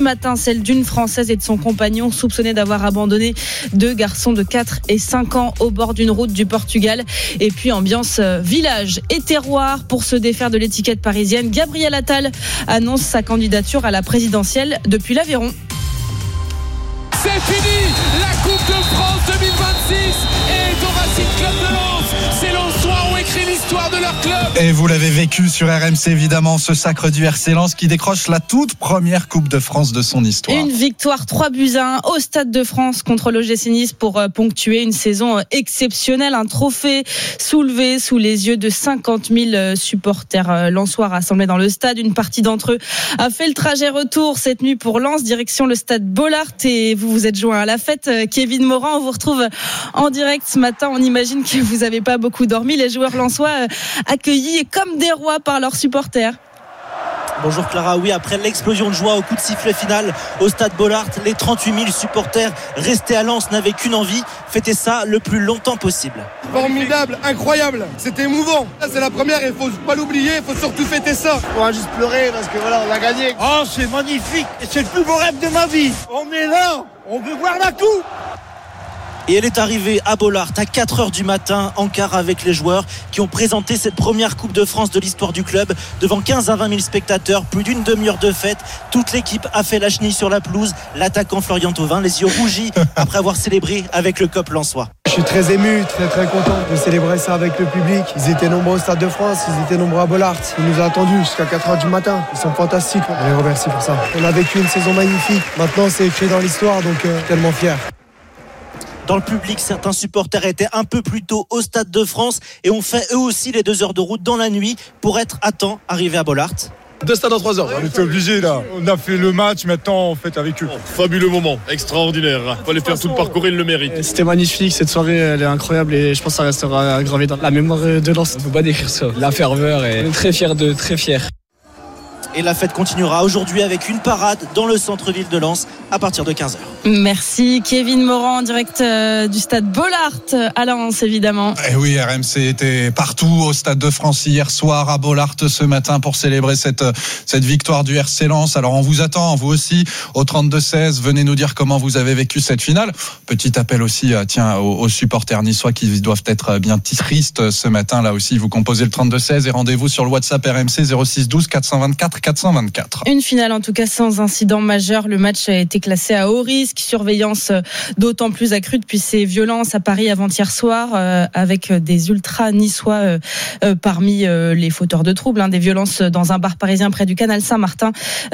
matin, celle d'une Française et de son compagnon soupçonnés d'avoir abandonné 2 garçons de 4 et 5 ans au bord d'une route du Portugal. Et puis ambiance village et terroir pour se défaire de l'étiquette parisienne. Gabriel Attal annonce sa candidature à la présidentielle depuis l'Aveyron. C'est fini, la Coupe de France 2026 est au Racing Club de Lens. Ces Lensois ont écrit l'histoire de leur club. Et vous l'avez vécu sur RMC évidemment, ce sacre du RC Lens qui décroche la toute première Coupe de France de son histoire. Une victoire 3-1 au Stade de France contre l'OGC Nice pour ponctuer une saison exceptionnelle. Un trophée soulevé sous les yeux de 50 000 supporters lensois rassemblés dans le stade. Une partie d'entre eux a fait le trajet retour cette nuit pour Lens, direction le stade Bollaert. Et vous êtes joint à la fête. Kevin Morand, on vous retrouve en direct ce matin. On imagine que vous n'avez pas beaucoup dormi. Les joueurs lensois accueillis comme des rois par leurs supporters. Bonjour Clara, oui, après l'explosion de joie au coup de sifflet final au stade Bollaert, les 38 000 supporters restés à Lens n'avaient qu'une envie, fêter ça le plus longtemps possible. Formidable, incroyable, c'était émouvant. Là, c'est la première et il ne faut pas l'oublier, il faut surtout fêter ça. On va juste pleurer parce que voilà, on a gagné. Oh, c'est magnifique, c'est le plus beau rêve de ma vie. On est là, on veut voir la coupe. Et elle est arrivée à Bollaert à 4h du matin en quart avec les joueurs qui ont présenté cette première Coupe de France de l'histoire du club devant 15 à 20 000 spectateurs, plus d'une demi-heure de fête. Toute l'équipe a fait la chenille sur la pelouse. L'attaquant Florian Thauvin, les yeux rougis après avoir célébré avec le COP lensois. Je suis très ému, très content de célébrer ça avec le public. Ils étaient nombreux au Stade de France, ils étaient nombreux à Bollaert. Ils nous ont attendus jusqu'à 4h du matin. Ils sont fantastiques, on les remercie pour ça. On a vécu une saison magnifique. Maintenant, c'est écrit dans l'histoire, donc tellement fier. Dans le public, certains supporters étaient un peu plus tôt au Stade de France et ont fait eux aussi les 2 heures de route dans la nuit pour être à temps arrivés à Bollaert. 2 stades en 3 heures. On était obligés là. On a fait le match, maintenant on fête avec eux. Fabuleux moment, extraordinaire. Il fallait faire tout le parcours, il le mérite. C'était magnifique, cette soirée elle est incroyable et je pense que ça restera gravé dans la mémoire de Lens. On ne peut pas décrire ça. La ferveur est très fier. Et la fête continuera aujourd'hui avec une parade dans le centre-ville de Lens à partir de 15h. Merci Kevin Morand en direct du stade Bollaert à Lens évidemment. Et oui, RMC était partout au Stade de France hier soir, à Bollaert ce matin pour célébrer cette victoire du RC Lens. Alors on vous attend, vous aussi, au 32-16. Venez nous dire comment vous avez vécu cette finale. Petit appel aussi aux supporters niçois qui doivent être bien tristes ce matin. Là aussi, vous composez le 32-16 et rendez-vous sur le WhatsApp RMC 06 12 424 424. Une finale en tout cas sans incident majeur. Le match a été classé à haut risque. Surveillance d'autant plus accrue depuis ces violences à Paris avant-hier soir avec des ultras niçois parmi les fauteurs de troubles. Des violences dans un bar parisien près du canal Saint-Martin.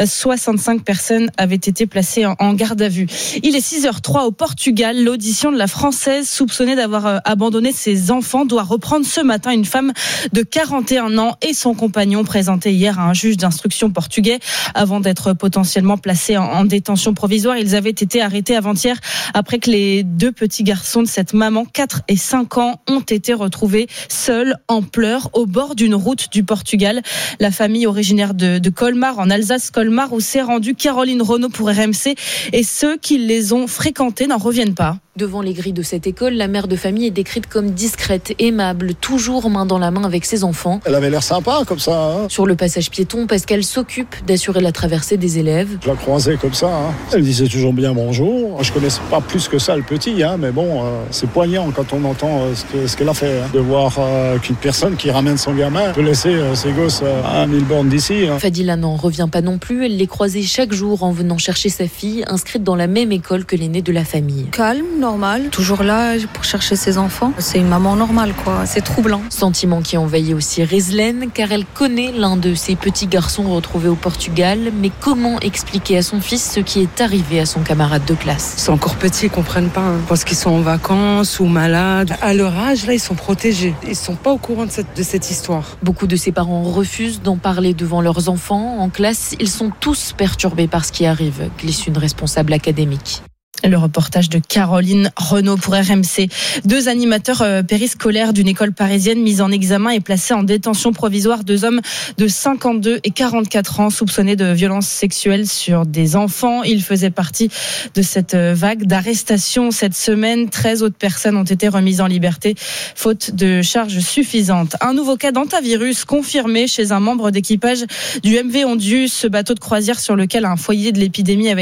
65 personnes avaient été placées en garde à vue. Il est 6h03 au Portugal. L'audition de la Française soupçonnée d'avoir abandonné ses enfants doit reprendre ce matin. Une femme de 41 ans et son compagnon présentés hier à un juge d'instruction portugais avant d'être potentiellement placés en détention provisoire. Ils avaient été arrêtés avant-hier après que les 2 petits garçons de cette maman, 4 et 5 ans, ont été retrouvés seuls en pleurs au bord d'une route du Portugal. La famille originaire de Colmar, en Alsace-Colmar, où s'est rendue Caroline Renaud pour RMC, et ceux qui les ont fréquentés n'en reviennent pas. Devant les grilles de cette école, la mère de famille est décrite comme discrète, aimable, toujours main dans la main avec ses enfants. Elle avait l'air sympa comme ça. Sur le passage piéton, parce qu'elle s'occupe d'assurer la traversée des élèves. Je la croisais comme ça. Elle disait toujours bien bonjour. Je connaissais pas plus que ça le petit, mais bon, c'est poignant quand on entend ce qu'elle a fait. De voir qu'une personne qui ramène son gamin peut laisser ses gosses à 1000 bornes d'ici. Fadila n'en revient pas non plus. Elle les croisait chaque jour en venant chercher sa fille, inscrite dans la même école que l'aîné de la famille. Calme, normal, toujours là pour chercher ses enfants. C'est une maman normale, quoi. C'est troublant. Sentiment qui envahit aussi Rizlen, car elle connaît l'un de ses petits garçons retrouvés au Portugal. Mais comment expliquer à son fils ce qui est arrivé à son camarade de classe? C'est encore petit, ils comprennent pas. Parce qu'ils sont en vacances ou malades. À leur âge, là, ils sont protégés. Ils sont pas au courant de cette histoire. Beaucoup de ses parents refusent d'en parler devant leurs enfants. En classe, ils sont tous perturbés par ce qui arrive, glisse une responsable académique. Le reportage de Caroline Renaud pour RMC. 2 animateurs périscolaires d'une école parisienne mis en examen et placés en détention provisoire. 2 hommes de 52 et 44 ans soupçonnés de violences sexuelles sur des enfants. Ils faisaient partie de cette vague d'arrestations cette semaine. 13 autres personnes ont été remises en liberté faute de charges suffisantes. Un nouveau cas d'hantavirus confirmé chez un membre d'équipage du MV Ondius, ce bateau de croisière sur lequel un foyer de l'épidémie avait